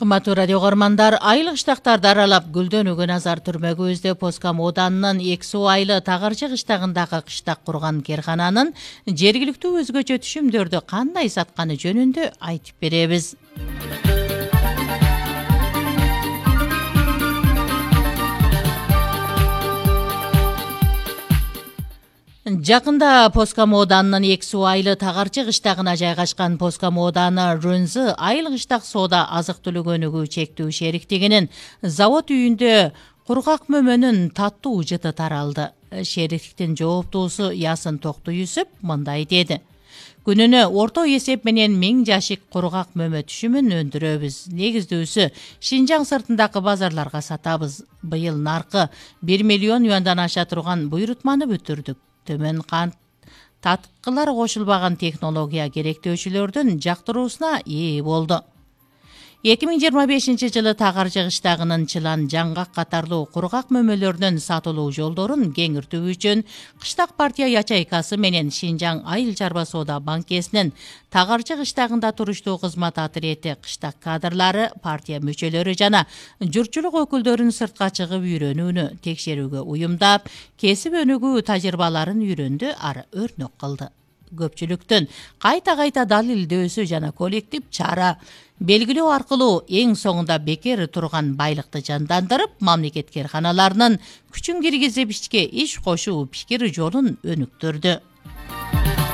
Кымбаттуу радио көрмандар, айлык штактарды аралап гүлдөнүүгө назар түрмөгүбүздө Поскам ооданынын Эксу айылы Тагырчы кыштагындагы кыштак курган керкананын жергиликтүү өзгөчө түшүмдөрдү кандай сатканы жөнүндө айтып беребиз. Жакында Поскам ооданынын Эксу айылы Тагырчы кыштагына жайгашкан Поскам ооданы РНЗ айыл кыштак соода азык-түлүк өнүгүү чектүү шериктигинин завод үйүндө кургак мөмөнүн таттуу жыты таралды. Шериктиктин жооптуусу Ясын Токтуюсуп мындай деди: Күнүнө орто эсеп менен 1000 жашик кургак мөмө түшүмүн өндүрөбүз. Негиздүүсү Шинжаң сыртындагы базарларга сатабыз. Быйыл наркы 1 миллион юандан аша турган буйрутманы бүтүрдүк. Төмөн кант таткылар кошулбаган технология керектөөчүлөрдүн жактыруусуна ээ болду. 2025 жылы Тагырчы кыштагынын чылан, жаңгак катарлуу кургак мөмөлөрдүн сатылуу жолдорун кеңиртүү үчүн Кыштак партия ячейкасы менен Шинжаң айыл чарба соода банкесинин Тагырчы кыштагында туруштуу кызмат отдели кыштак кадрлары, партия мүчөлөрү жана журтчулук өкүлдөрүн сыртка чыгып үйрөнүүнү текшерүүгө уюмдап, кесип өнүгүү тажрыйбаларын үйрөндү, ары өрнөк кылды. Көпчүлүктүн кайта далилдөөсү жана коллектив чара белгилөө аркылуу эң соңунда бекер турган байлыкты жандандырып, мамлекет керканаларынын күчүн киргизип ишке иш кошуу пикир жолун өнүктүрдү.